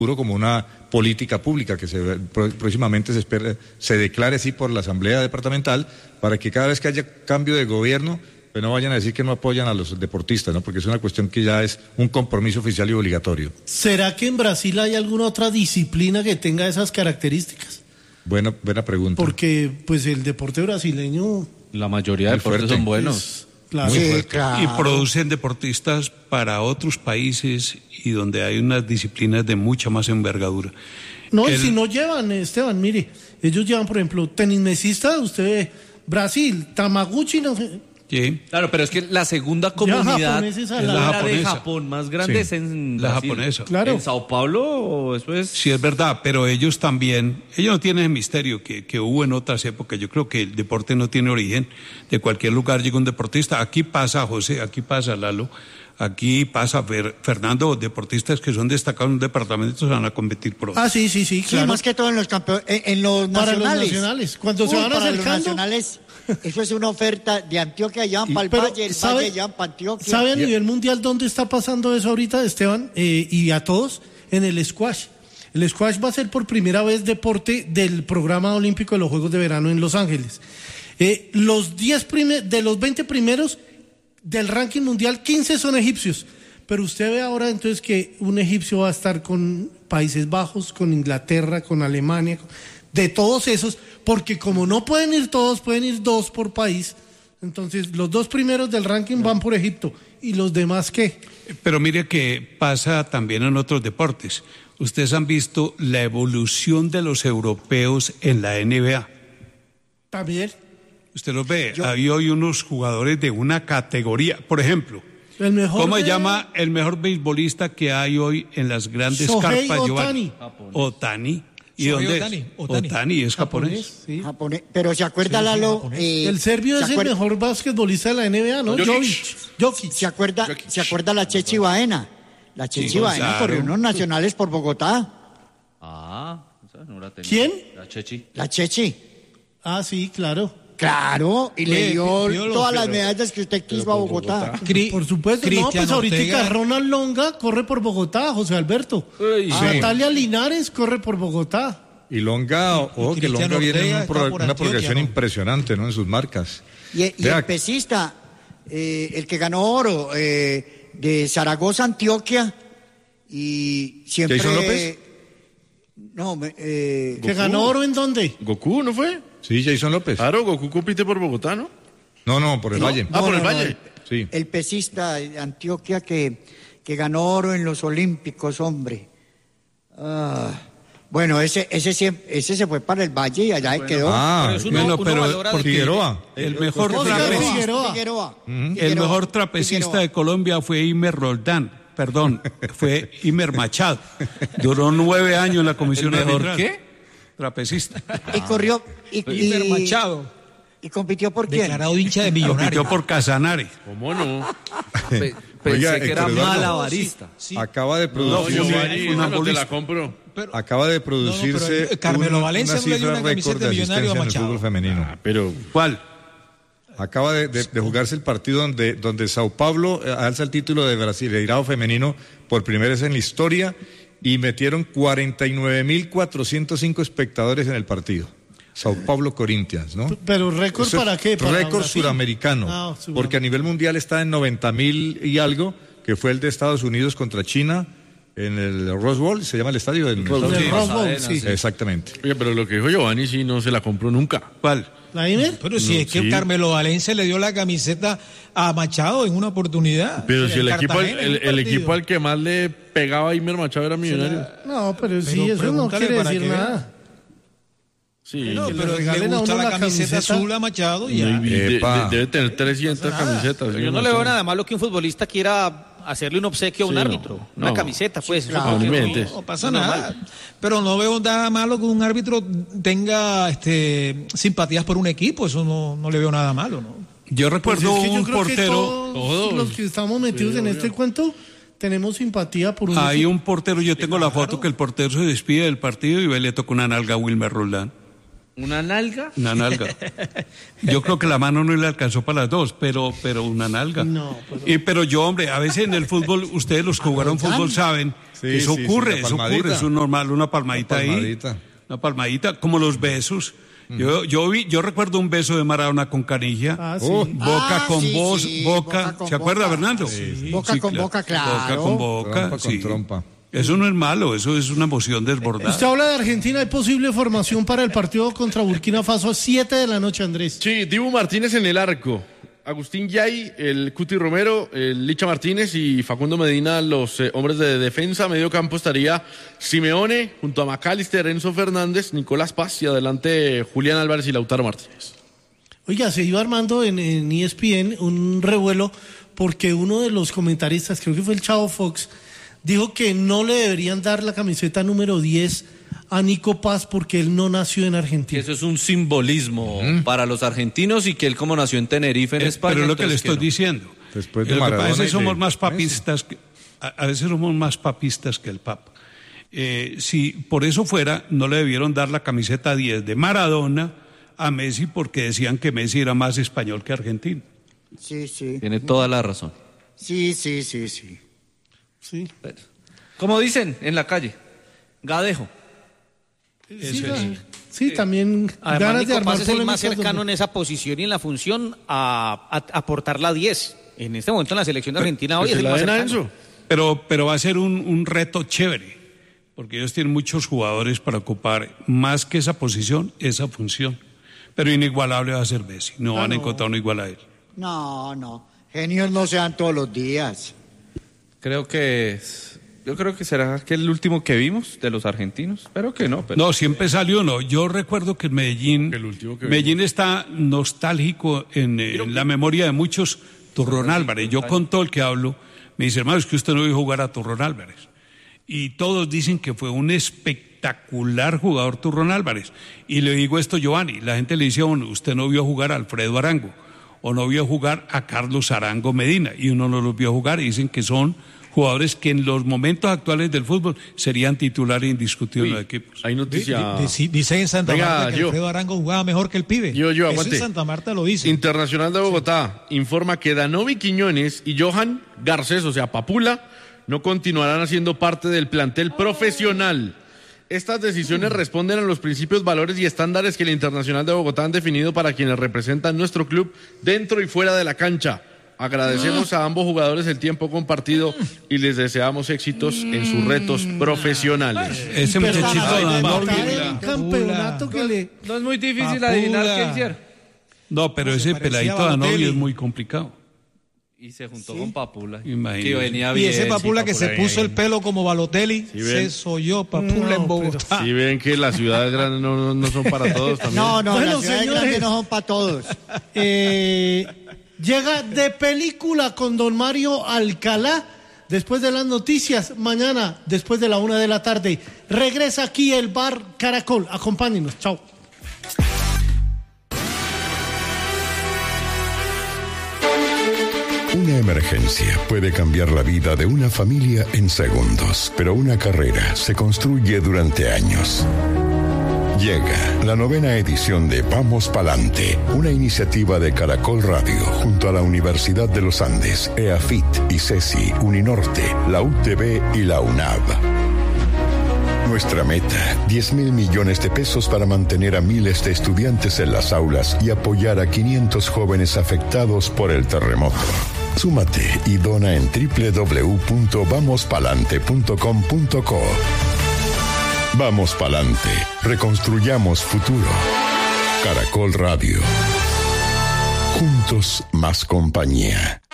como una política pública que próximamente se declare así por la Asamblea Departamental, para que cada vez que haya cambio de gobierno, pues no vayan a decir que no apoyan a los deportistas, ¿no? Porque es una cuestión que ya es un compromiso oficial y obligatorio. ¿Será que en Brasil hay alguna otra disciplina que tenga esas características? Buena pregunta. Porque pues el deporte brasileño... La mayoría de deportes son buenos. Claro. Sí, claro. Y producen deportistas para otros países y donde hay unas disciplinas de mucha más envergadura. No, y si no llevan, Esteban, mire, ellos llevan, por ejemplo, tenismesista, usted ve, Brasil, Tamaguchi, no sé. Sí. Claro, pero es que la segunda comunidad es la de japonesa. Japón más grande es en La Brasil. japonesa. Claro. En Sao Paulo, eso es... Sí, es verdad, pero ellos no tienen el misterio que hubo en otras épocas. Yo creo que el deporte no tiene origen. De cualquier lugar llega un deportista. Aquí pasa José, aquí pasa Lalo, aquí pasa Fernando, deportistas que son destacados en un departamento se van a competir por otro. Sí, Sí, claro. más que todo en los en los Para nacionales. los nacionales. Cuando se van para acercando... los nacionales, eso es una oferta de Antioquia, llevan para el Pero, Valle, Valle llevan para Antioquia. ¿Sabe a nivel mundial dónde está pasando eso ahorita, Esteban? Y a todos, en el squash. El squash va a ser por primera vez deporte del programa olímpico de los Juegos de Verano en Los Ángeles. Los 10 de los 20 primeros del ranking mundial, 15 son egipcios. Pero usted ve ahora entonces que un egipcio va a estar con Países Bajos, con Inglaterra, con Alemania, de todos esos, porque como no pueden ir todos, pueden ir 2 por país. Entonces los 2 primeros del ranking van por Egipto. ¿Y los demás qué? Pero mire que pasa también en otros deportes. Ustedes han visto la evolución de los europeos en la NBA. También. Usted los ve, hay hoy unos jugadores de una categoría. Por ejemplo, El mejor ¿cómo se de- llama el mejor beisbolista que hay hoy en las grandes Shohei carpas? Ohtani. Ohtani. ¿Y Shohei dónde Ohtani, es? Ohtani. Ohtani es japonés. Sí. Japonés. Pero se acuerda, Lalo, El serbio ¿se es el acuerda- mejor basquetbolista de la NBA, ¿no? Jokic. ¿Se acuerda la Chechi Baena? La Chechi Baena claro. corrió unos nacionales por Bogotá. esa no la tenía. ¿Quién? La Chechi. La Chechi. Sí, claro. Claro, y le Oye, dio Piolo, todas las pero- medallas que usted quiso a Bogotá. Por supuesto. No, Cristian pues ahorita Ortega. Ronald Longa corre por Bogotá, José Alberto. Natalia Linares corre por Bogotá. Y Longa, ojo que Cristian Longa viene en Ortega está por una Antioquia, progresión ¿no? impresionante, ¿no? En sus marcas. Y Vea, el pesista, el que ganó oro, de Zaragoza, Antioquia, y siempre... ¿Jason López? No, ¿Que ganó oro en dónde? ¿Goku no fue? Sí, Jason López. Claro, Goku compite por Bogotá, ¿no? No, por el Valle. por el Valle. Sí. el pesista de Antioquia que ganó oro en los Olímpicos, hombre. Bueno, ese se fue para el Valle y allá quedó. Por Figueroa. El mejor Oscar trapecista, Figueroa. el mejor trapecista de Colombia fue Imer Roldán. Perdón, fue Imer Machado. Duró 9 años en la comisión arbitral. ¿Qué? Trapecista. Y corrió. Iber Machado, ¿Y compitió por quién? declarado hincha de Millonarios. Compitió por Casanare. ¿Cómo no? Pensé Oiga, que era Héctor Eduardo. malabarista. Sí. Acaba de No, producirse, Giovanni, no te la compro. acaba de producirse pero Carmelo Valencia una no le dio cifra una camiseta récord de de millonario a asistencia en el Machado. fútbol femenino. Pero ¿Cuál? Acaba de jugarse el partido donde Sao Paulo alza el título de Brasileirao femenino por primera vez en la historia y metieron 49.405 espectadores en el partido. Sao Paulo Corinthians, ¿no? Pero récord Eso es para qué? ¿Para récord Brasil? suramericano, Suramericano. porque a nivel mundial está en 90.000 y algo, que fue el de Estados Unidos contra China en el Rose Bowl, se llama el estadio del En el Rose Bowl, sí. Exactamente. oye, pero lo que dijo Giovanni sí no se la compró nunca. ¿Cuál? ¿La Imer? Pero si es que sí. Carmelo Valencia le dio la camiseta a Machado en una oportunidad. Pero si En el equipo, Cartagena, en un el partido. equipo al que más le pegaba a Imer Machado era Millonario. No, pero sí, Pero eso no pregúntale quiere para decir que vea. nada. Sí. No, que le pero le regalen a gusta uno la la camiseta camiseta. azul a Machado y Y ya. debe tener 300 camisetas. Yo no le veo nada malo que un futbolista quiera hacerle un obsequio a un Sí, árbitro, no. una camiseta, pues. eso claro, creo que ni no- mentes. No pasa no es nada. normal. Pero no veo nada malo que un árbitro tenga simpatías por un equipo. Eso no le veo nada malo, ¿no? Yo Pues recuerdo es que yo un creo que portero. todos los que estamos metidos en este cuento tenemos simpatía por un Hay equipo. un portero, yo tengo la foto que el portero se despide del partido y le toca una nalga a Wilmer Roldán. ¿Una nalga? Una nalga. Yo creo que la mano no le alcanzó para las dos, pero una nalga. No, pero... Pero yo, hombre, a veces en el fútbol, ustedes los que jugaron fútbol saben, que eso ocurre, eso es normal, una palmadita ahí. Una palmadita, como los besos. Yo recuerdo un beso de Maradona con Canilla. Boca con voz, boca. ¿Se acuerda, Fernando? Sí. Boca con boca, claro. Boca con boca, Trompa con trompa. Eso no es malo, eso es una emoción desbordada. Usted habla de Argentina, hay posible formación para el partido contra Burkina Faso a 7 de la noche, Andrés. Sí, Dibu Martínez en el arco. Agustín Yay, el Cuti Romero, el Licha Martínez y Facundo Medina, los hombres de defensa. Medio campo estaría Simeone, junto a McAllister, Enzo Fernández, Nicolás Paz y adelante Julián Álvarez y Lautaro Martínez. Oiga, se iba armando en ESPN un revuelo porque uno de los comentaristas, creo que fue el Chavo Fox, dijo que no le deberían dar la camiseta número 10 a Nico Paz porque él no nació en Argentina. Eso es un simbolismo para los argentinos y que él como nació en Tenerife, en España. Pero es lo que le estoy diciendo. Después de Lo que Maradona pasa es que somos y de más papistas, a veces somos más papistas que el Papa. Si por eso fuera, no le debieron dar la camiseta 10 de Maradona a Messi porque decían que Messi era más español que argentino. Sí, sí. Tiene toda la razón. Sí. Sí. Como dicen en la calle, gadejo. Sí, también Además, ganas de Nico armar Paz es el más polémicas cercano donde- en esa posición y en la función a aportar la 10. En este momento en la selección de Argentina hoy es el la más den a cercano. Enzo. Pero va a ser un reto chévere, porque ellos tienen muchos jugadores para ocupar más que esa posición, esa función. Pero inigualable va a ser Messi, no van a encontrar uno igual a él. No. Genios no se dan todos los días. Yo creo que será que el último que vimos de los argentinos. Espero que no. Pero... No, siempre salió uno. Yo recuerdo que Medellín está nostálgico en la memoria de muchos. Turrón Álvarez. Yo con todo el que hablo, me dice, hermano, es que usted no vio jugar a Turrón Álvarez. Y todos dicen que fue un espectacular jugador Turrón Álvarez. Y le digo esto, Giovanni, la gente le dice, bueno, usted no vio jugar a Alfredo Arango, o no vio jugar a Carlos Arango Medina, y uno no los vio jugar, y dicen que son jugadores que en los momentos actuales del fútbol serían titulares indiscutibles en los equipos. Hay noticia. Dice en Santa Venga, Marta que yo. Alfredo Arango jugaba mejor que el pibe. Yo, Eso aguante. en Santa Marta lo dice. Internacional de Bogotá informa que Danovi Quiñones y Johan Garcés, o sea, Papula, no continuarán haciendo parte del plantel profesional. Estas decisiones responden a los principios, valores y estándares que el Internacional de Bogotá han definido para quienes representan nuestro club dentro y fuera de la cancha. Agradecemos a ambos jugadores el tiempo compartido y les deseamos éxitos en sus retos profesionales. Ese muchachito un campeonato que le... No es muy difícil Papula. adivinar qué hicieron. No, pero ese parecía peladito a Balotelli. Danovi es muy complicado. Y se juntó con Papula. Imagínese. Que venía Y bien. ese Papula que se Papula puso bien. el pelo como Balotelli, ven. se soyó Papula en Bogotá. Si ven que las ciudades grandes no son para todos también. No, Bueno, las ciudades señores. grandes no son para todos. Llega de película con don Mario Alcalá. Después de las noticias, mañana, después de la 1 de la tarde, regresa aquí el Bar Caracol. Acompáñenos. Chao. Una emergencia puede cambiar la vida de una familia en segundos, pero una carrera se construye durante años. Llega la 9ª edición de Vamos Palante, una iniciativa de Caracol Radio junto a la Universidad de los Andes, EAFIT, ICESI, Uninorte, la UTB y la UNAV. Nuestra meta, 10.000 millones de pesos para mantener a miles de estudiantes en las aulas y apoyar a 500 jóvenes afectados por el terremoto. Súmate y dona en www.vamospalante.com.co. Vamos pa'lante, reconstruyamos futuro. Caracol Radio. Juntos más compañía.